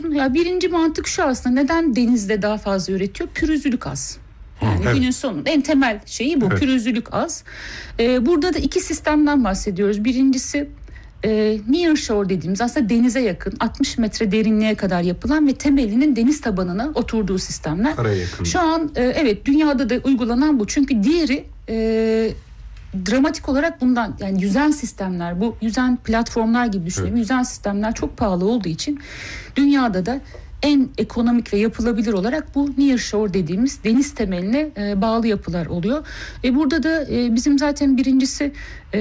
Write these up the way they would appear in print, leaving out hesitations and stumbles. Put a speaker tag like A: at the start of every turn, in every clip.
A: soruyorsun. Ya birinci mantık şu aslında, neden denizde daha fazla üretiyor? Pürüzlülük az. Yani günün sonunda en temel şeyi bu, pürüzlülük az. Burada da iki sistemden bahsediyoruz. Birincisi nearshore dediğimiz, aslında denize yakın 60 metre derinliğe kadar yapılan ve temelinin deniz tabanına oturduğu sistemler. Şu an evet, dünyada da uygulanan bu. Çünkü diğeri dramatik olarak bundan, yani yüzen sistemler, bu yüzen platformlar gibi düşünelim. Yüzen sistemler çok pahalı olduğu için dünyada da en ekonomik ve yapılabilir olarak bu nearshore dediğimiz deniz temeline bağlı yapılar oluyor. Burada da bizim zaten birincisi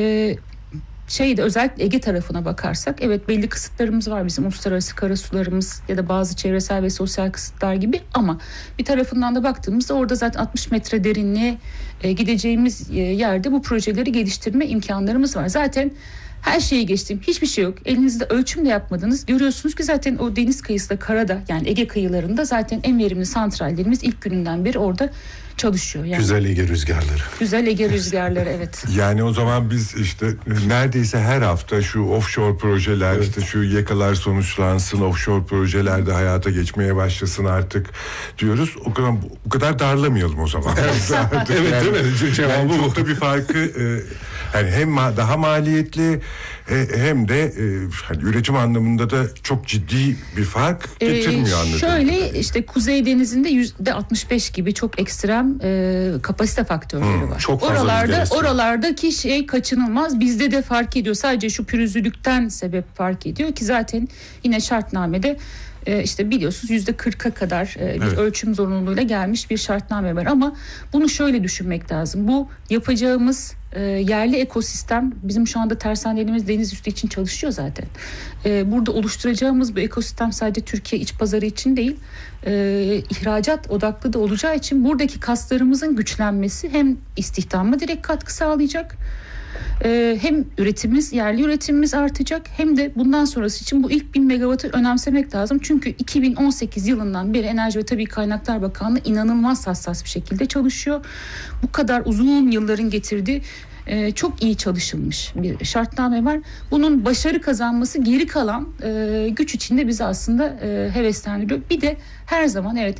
A: özellikle Ege tarafına bakarsak, evet belli kısıtlarımız var bizim, uluslararası karasularımız ya da bazı çevresel ve sosyal kısıtlar gibi, ama bir tarafından da baktığımızda orada zaten 60 metre derinliğe gideceğimiz yerde bu projeleri geliştirme imkanlarımız var. Zaten her şeyi geçtim, hiçbir şey yok. Elinizde ölçüm de yapmadınız. Görüyorsunuz ki zaten o deniz kıyısında, karada, yani Ege kıyılarında zaten en verimli santrallerimiz ilk gününden beri orada çalışıyor. Yani
B: güzel Ege rüzgarları.
A: Güzel Ege rüzgarları, evet.
B: Yani o zaman biz işte neredeyse her hafta şu offshore projeler, işte şu yakalar sonuçlansın, offshore projeler de hayata geçmeye başlasın artık diyoruz. O kadar darlamayalım o zaman.
C: Evet,
B: yani,
C: değil mi?
B: Yani çok da bir farkı yani hem daha maliyetli hem de hani üretim anlamında da çok ciddi bir fark getirmiyor anladığım
A: Şöyle
B: kadarıyla.
A: işte Kuzey Denizi'nde %65 gibi çok ekstrem kapasite faktörleri var.
C: Çok fazla
A: oralardaki şey kaçınılmaz. Bizde de fark ediyor. Sadece şu pürüzlülükten sebep fark ediyor ki zaten yine şartnamede işte biliyorsunuz %40'a kadar bir ölçüm zorunluluğuyla gelmiş bir şartname var, ama bunu şöyle düşünmek lazım. Bu yapacağımız yerli ekosistem, bizim şu anda tersanelerimiz deniz üstü için çalışıyor zaten. Burada oluşturacağımız bu ekosistem sadece Türkiye iç pazarı için değil, ihracat odaklı da olacağı için buradaki kaslarımızın güçlenmesi hem istihdama direkt katkı sağlayacak, hem yerli üretimimiz artacak, hem de bundan sonrası için bu ilk 1000 megawattı önemsemek lazım. Çünkü 2018 yılından beri Enerji ve Tabii Kaynaklar Bakanlığı inanılmaz hassas bir şekilde çalışıyor. Bu kadar uzun yılların getirdiği çok iyi çalışılmış bir şartname var. Bunun başarı kazanması geri kalan güç içinde bizi aslında heveslendiriyor. Bir de her zaman evet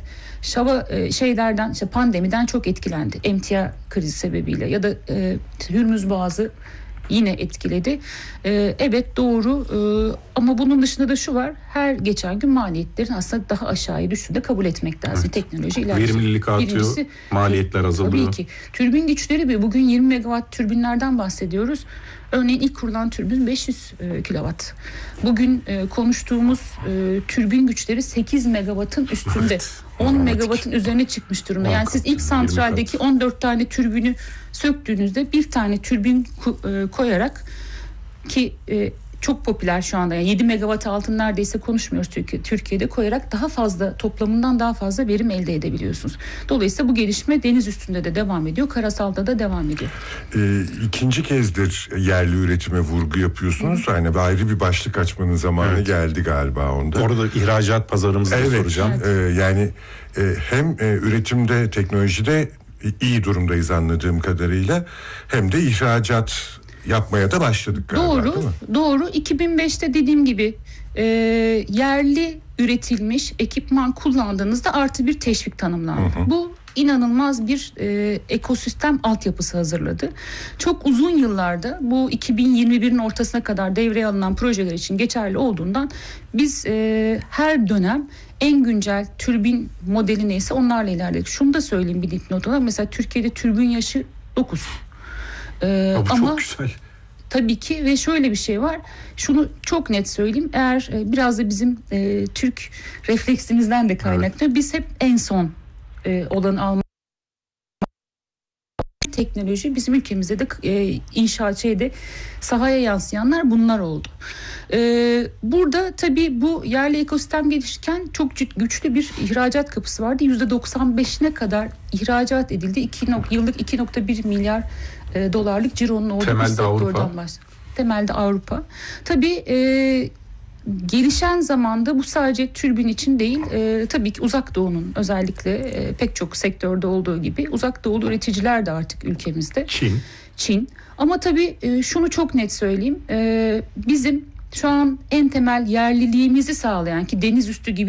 A: işte pandemiden çok etkilendi. Emtia krizi sebebiyle ya da Hürmüz Boğazı yine etkiledi. Evet doğru, ama bunun dışında da şu var. Her geçen gün maliyetlerin aslında daha aşağıya düştüğünü de kabul etmek lazım. Evet. Teknoloji ilerliyor.
C: Verimlilik artıyor, maliyetler azalıyor.
A: Tabii ki. Türbin güçleri, bugün 20 megawatt türbinlerden bahsediyoruz. Örneğin ilk kurulan türbin 500 kilowatt. Bugün konuştuğumuz türbin güçleri 8 megawattın üstünde. 10 megawattın üzerine çıkmış durumda. Yani siz ilk santraldeki 14 tane türbünü söktüğünüzde bir tane türbin koyarak, ki çok popüler şu anda, yani 7 megawatt altın neredeyse konuşmuyoruz Türkiye'de, koyarak daha fazla, toplamından daha fazla verim elde edebiliyorsunuz. Dolayısıyla bu gelişme deniz üstünde de devam ediyor, karasalda da devam ediyor.
B: İkinci kezdir yerli üretime vurgu yapıyorsunuz. Yani ayrı bir başlık açmanın zamanı geldi galiba onda.
C: Orada ihracat pazarımızı da soracağım.
B: Yani hem üretimde, teknolojide iyi durumdayız anladığım kadarıyla, hem de ihracat yapmaya da başladık galiba.
A: Doğru. 2005'te dediğim gibi yerli üretilmiş ekipman kullandığınızda artı bir teşvik tanımlandı. Bu inanılmaz bir ekosistem altyapısı hazırladı. Çok uzun yıllarda, bu 2021'in ortasına kadar devreye alınan projeler için geçerli olduğundan biz her dönem en güncel türbin modeli neyse onlarla ilerledik. Şunu da söyleyeyim bir dipnot olarak. Mesela Türkiye'de türbin yaşı 9.
C: Ama çok güzel.
A: Tabii ki, ve şöyle bir şey var. Şunu çok net söyleyeyim. Eğer biraz da bizim Türk refleksimizden de kaynaklı. Biz hep en son olanı almak. Teknoloji bizim ülkemizde de inşaat sahaya yansıyanlar bunlar oldu. Burada tabii bu yerli ekosistem gelişirken çok güçlü bir ihracat kapısı vardı. %95'ine kadar ihracat edildi. Yıllık 2.1 milyar dolarlık cironun olduğu bir sektörden bahsediyoruz. Temelde Avrupa. Tabii gelişen zamanda bu sadece türbin için değil, tabii ki Uzak Doğu'nun özellikle pek çok sektörde olduğu gibi Uzak Doğulu üreticiler de artık ülkemizde. Çin. Ama tabii şunu çok net söyleyeyim. Bizim şu an en temel yerliliğimizi sağlayan, ki deniz üstü gibi